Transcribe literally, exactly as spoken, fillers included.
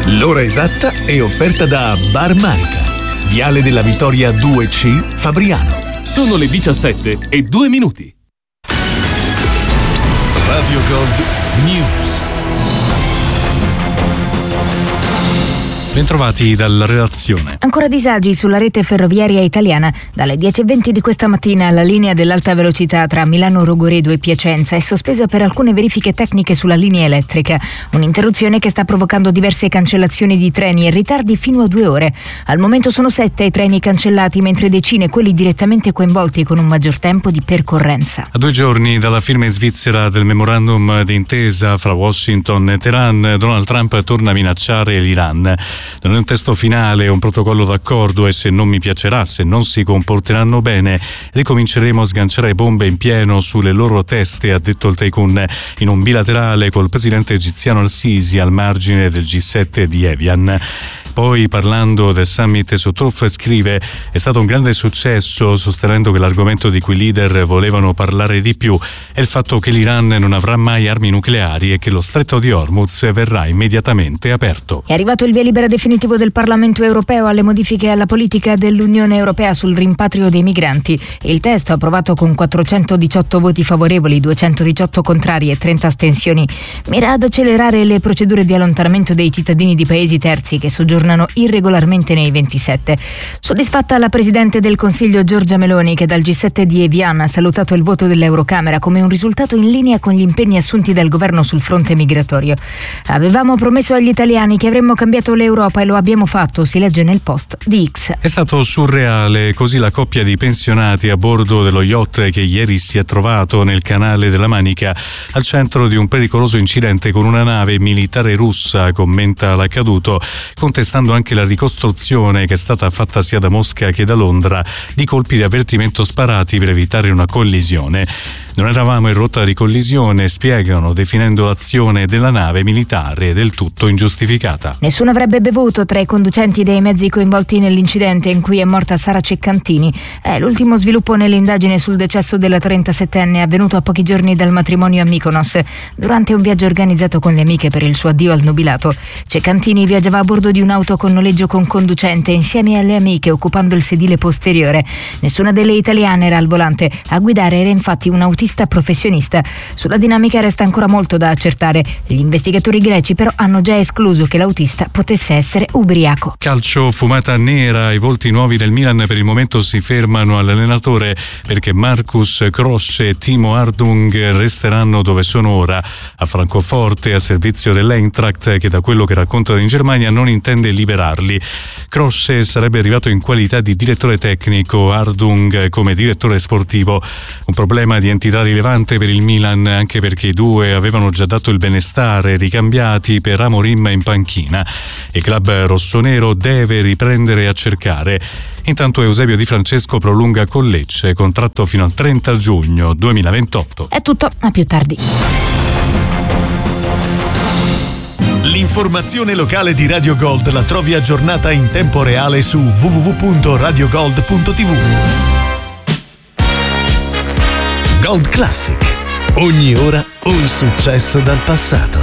L'ora esatta è offerta da Bar Manica, Viale della Vittoria due C, Fabriano. Sono le diciassette e due minuti. Radio Gold News. Bentrovati dalla redazione. Ancora disagi sulla rete ferroviaria italiana. Dalle dieci e venti di questa mattina la linea dell'alta velocità tra Milano Rogoredo e Piacenza è sospesa per alcune verifiche tecniche sulla linea elettrica. Un'interruzione che sta provocando diverse cancellazioni di treni e ritardi fino a due ore. Al momento sono sette i treni cancellati, mentre decine quelli direttamente coinvolti con un maggior tempo di percorrenza. A due giorni dalla firma in Svizzera del memorandum d'intesa fra Washington e Teheran, Donald Trump torna a minacciare l'Iran. Non è un testo finale, è un protocollo d'accordo e se non mi piacerà, se non si comporteranno bene, ricominceremo a sganciare bombe in pieno sulle loro teste, ha detto il tycoon in un bilaterale col presidente egiziano al-Sisi al margine del G sette di Evian. Poi, parlando del summit su Truth, scrive: è stato un grande successo, sostenendo che l'argomento di cui i leader volevano parlare di più è il fatto che l'Iran non avrà mai armi nucleari e che lo stretto di Hormuz verrà immediatamente aperto. È arrivato il via libera definitivo del Parlamento europeo alle modifiche alla politica dell'Unione Europea sul rimpatrio dei migranti. Il testo, approvato con quattrocentodiciotto voti favorevoli, duecentodiciotto contrari e trenta astensioni, mira ad accelerare le procedure di allontanamento dei cittadini di paesi terzi che soggiornano irregolarmente nei ventisette. Soddisfatta la Presidente del Consiglio Giorgia Meloni, che dal G sette di Evian ha salutato il voto dell'Eurocamera come un risultato in linea con gli impegni assunti dal governo sul fronte migratorio. Avevamo promesso agli italiani che avremmo cambiato l'Europa e lo abbiamo fatto, si legge nel post di X. È stato surreale, così la coppia di pensionati a bordo dello yacht che ieri si è trovato nel canale della Manica al centro di un pericoloso incidente con una nave militare russa, commenta l'accaduto, contestando anche la ricostruzione che è stata fatta sia da Mosca che da Londra di colpi di avvertimento sparati per evitare una collisione. Non eravamo in rotta di collisione, spiegano, definendo l'azione della nave militare del tutto ingiustificata. Nessuno avrebbe bevuto tra i conducenti dei mezzi coinvolti nell'incidente in cui è morta Sara Ceccantini. È l'ultimo sviluppo nell'indagine sul decesso della trentasettenne avvenuto a pochi giorni dal matrimonio a Mykonos, durante un viaggio organizzato con le amiche per il suo addio al nubilato. Ceccantini viaggiava a bordo di un'auto con noleggio con conducente insieme alle amiche, occupando il sedile posteriore. Nessuna delle italiane era al volante. A guidare era infatti un autista professionista. Sulla dinamica resta ancora molto da accertare. Gli investigatori greci però hanno già escluso che l'autista potesse essere ubriaco. Calcio, fumata nera, i volti nuovi del Milan per il momento si fermano all'allenatore, perché Marcus Krosche e Timo Ardung resteranno dove sono ora, a Francoforte, a servizio dell'Eintracht, che da quello che raccontano in Germania non intende liberarli. Krosche sarebbe arrivato in qualità di direttore tecnico, Ardung come direttore sportivo. Un problema di entità rilevante per il Milan, anche perché i due avevano già dato il benestare, ricambiati per Amorim in panchina. Il club rossonero deve riprendere a cercare. Intanto Eusebio Di Francesco prolunga con Lecce, contratto fino al trenta giugno duemilaventotto. È tutto, a più tardi. L'informazione locale di Radio Gold la trovi aggiornata in tempo reale su w w w punto radio gold punto t v. Gold Classic. Ogni ora un successo dal passato.